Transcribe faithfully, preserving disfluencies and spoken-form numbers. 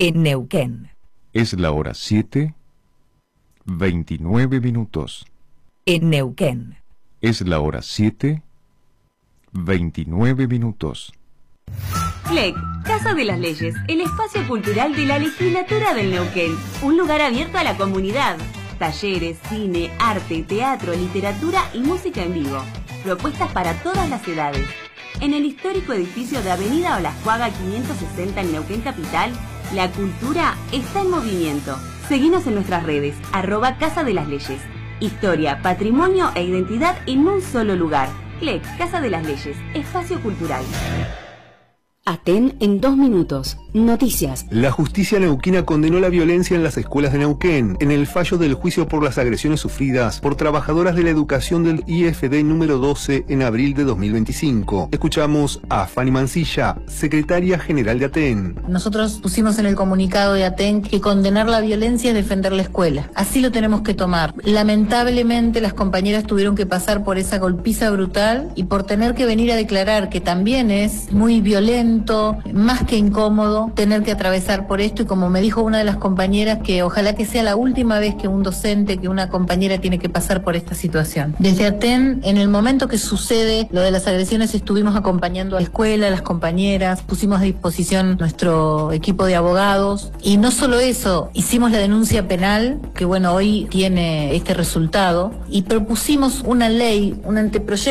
en Neuquén. Es la hora siete, veintinueve minutos. En Neuquén. Es la hora siete, veintinueve minutos. C L E C, Casa de las Leyes, el espacio cultural de la legislatura del Neuquén. Un lugar abierto a la comunidad. Talleres, cine, arte, teatro, literatura y música en vivo. Propuestas para todas las edades. En el histórico edificio de Avenida Olascuaga quinientos sesenta en Neuquén Capital, la cultura está en movimiento. Seguinos en nuestras redes, arroba Casa de las Leyes. Historia, patrimonio e identidad en un solo lugar. C L E C, Casa de las Leyes, espacio cultural. Aten en dos minutos. Noticias. La justicia neuquina condenó la violencia en las escuelas de Neuquén en el fallo del juicio por las agresiones sufridas por trabajadoras de la educación del I F D número doce en abril de dos mil veinticinco. Escuchamos a Fanny Mancilla, secretaria general de Aten. Nosotros pusimos en el comunicado de Aten que condenar la violencia es defender la escuela. Así lo tenemos que tomar. Lamentablemente las compañeras tuvieron que pasar por esa golpiza brutal y por tener que venir a declarar que también es muy violento, más que incómodo tener que atravesar por esto, y como me dijo una de las compañeras, que ojalá que sea la última vez que un docente, que una compañera tiene que pasar por esta situación. Desde Aten, en el momento que sucede lo de las agresiones, estuvimos acompañando a la escuela, a las compañeras, pusimos a disposición nuestro equipo de abogados, y no solo eso, hicimos la denuncia penal, que bueno, hoy tiene este resultado, y propusimos una ley, un anteproyecto